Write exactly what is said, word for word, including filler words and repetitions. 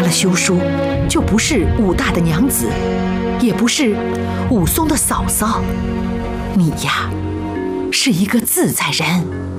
了休书，就不是武大的娘子，也不是武松的嫂嫂。你呀，是一个自在人。